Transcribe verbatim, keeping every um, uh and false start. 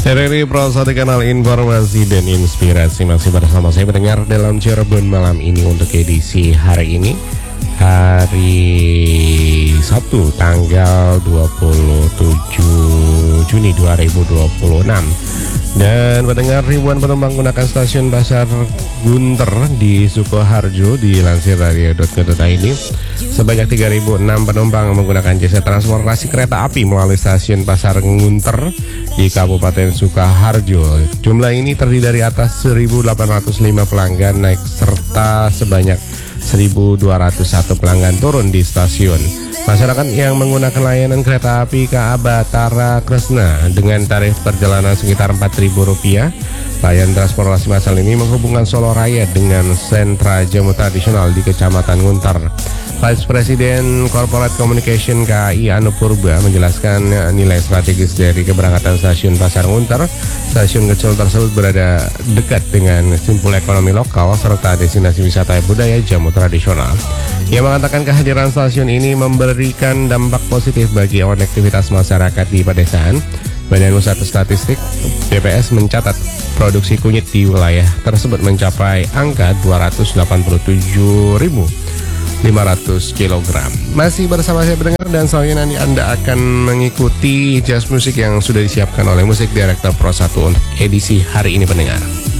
R R I Pro satu Kanal Informasi dan Inspirasi masih bersama saya pendengar dalam Cirebon malam ini untuk edisi hari ini, hari Sabtu tanggal dua puluh tujuh Juni dua ribu dua puluh enam. Dan pendengar, ribuan penumpang menggunakan stasiun Pasar Gunter di Sukoharjo dilansir dari radio dot co dot i d. Sebanyak tiga ribu enam penumpang menggunakan jasa transportasi kereta api melalui stasiun Pasar Gunter di Kabupaten Sukoharjo. Jumlah ini terdiri dari atas seribu delapan ratus lima pelanggan naik serta sebanyak seribu dua ratus satu pelanggan turun di stasiun. Masyarakat yang menggunakan layanan kereta api K A Batara Kresna dengan tarif perjalanan sekitar empat ribu rupiah. Layanan transportasi massal ini menghubungkan Solo Raya dengan sentra jamu tradisional di Kecamatan Gunter. Vice President Corporate Communication K A I Anu Purba menjelaskan nilai strategis dari keberangkatan stasiun Pasar Gunter. Stasiun kecil tersebut berada dekat dengan simpul ekonomi lokal serta destinasi wisata budaya jamu tradisional. Ia mengatakan kehadiran stasiun ini memberikan dampak positif bagi konektivitas masyarakat di pedesaan. Badan Pusat Statistik B P S mencatat produksi kunyit di wilayah tersebut mencapai angka dua ratus delapan puluh tujuh ribu lima ratus kilogram. Masih bersama saya pendengar, dan selanjutnya nanti Anda akan mengikuti jazz musik yang sudah disiapkan oleh Musik Director Pro satu untuk edisi hari ini pendengar.